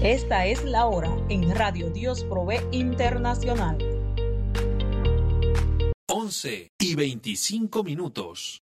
Esta es la hora en Radio Dios Provee Internacional. 11:25.